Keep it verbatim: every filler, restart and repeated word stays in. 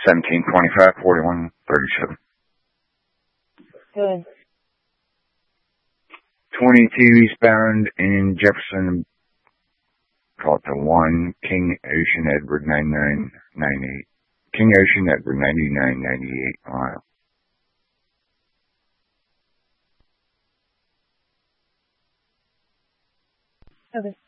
seventeen twenty-five forty-one thirty-seven. Good. twenty-two eastbound in Jefferson, call it the one, King Ocean Edward ninety-nine ninety-eight. King Ocean Edward ninety-nine ninety-eight mile. Okay.